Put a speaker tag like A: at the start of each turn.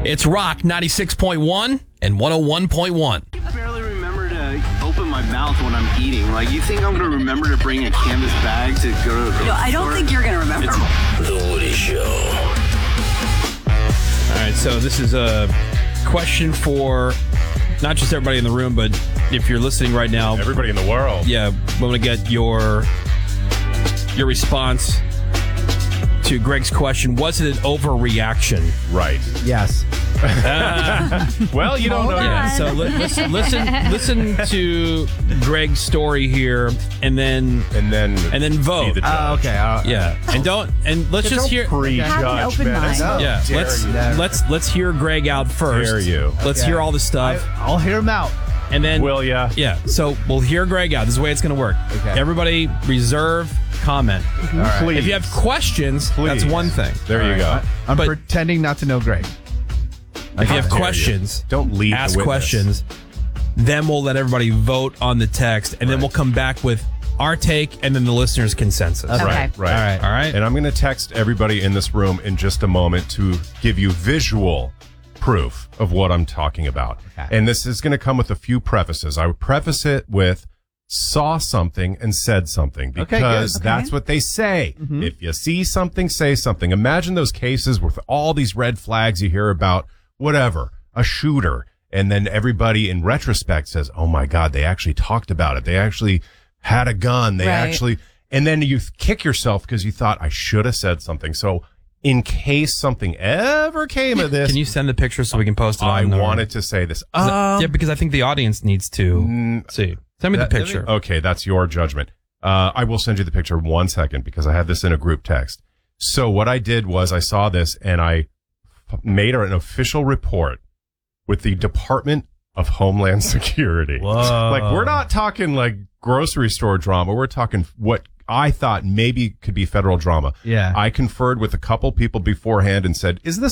A: It's Rock 96.1 and 101.1.
B: I barely remember to open my mouth when I'm eating. Like, you think I'm going to remember to bring a canvas bag to go to the
C: No, I don't think you're going to remember.
D: The Woody Show.
A: All right, so this is a question for not just everybody in the room, but if you're listening right now.
E: Everybody in the world.
A: Yeah, we want to get your response to Greg's question. Was it an overreaction?
E: Right.
F: Yes.
E: Well, you don't know
A: Yeah,
E: yet.
A: so listen to Greg's story here, and then vote.
E: Be the judge.
F: Okay.
A: Yeah, let's just hear.
F: Have an
E: Prejudge,
F: open
E: man.
F: mind.
E: How
A: Yeah,
E: dare you.
A: let's hear Greg out first.
E: Dare you.
A: Let's hear all the stuff,
F: I'll hear him out.
A: and then
E: Will ya?
A: Yeah, so we'll hear Greg out. This is the way it's going to work.
F: Okay.
A: Everybody reserve comment.
F: All right.
E: Please.
A: If you have questions, that's
E: Please.
A: one thing.
E: There you go.
F: I'm
A: But-
F: pretending not to know Greg.
A: If you have
E: How dare
A: questions,
E: you. Don't lead the
A: ask
E: witness.
A: questions. Then we'll let everybody vote on the text, and then we'll come back with our take and then the listener's consensus.
C: Okay.
E: Right.
F: All right.
A: All right.
E: And I'm going to text everybody in this room in just a moment to give you visual proof of what I'm talking about.
F: Okay.
E: And this is going to come with a few prefaces. I would preface it with saw something and said something because
F: good.
E: that's what they say. If you see something, say something. Imagine those cases with all these red flags you hear about, whatever, a shooter. And then everybody in retrospect says, oh my God, they actually talked about it. They actually had a gun. They
C: Right.
E: actually, and then you kick yourself because you thought I should have said something. So in case something ever came of this,
A: Can you send the picture so we can post it
E: I
A: on our-
E: wanted to say this.
A: yeah, because I think the audience needs to see. Send me the picture.
E: Okay, that's your judgment. I will send you the picture 1 second because I have this in a group text. So what I did was I saw this and I made an official report with the Department of Homeland Security.
A: Whoa.
E: Like, we're not talking like grocery store drama. We're talking what I thought maybe could be federal drama.
F: Yeah.
E: I conferred with a couple people beforehand and said, is this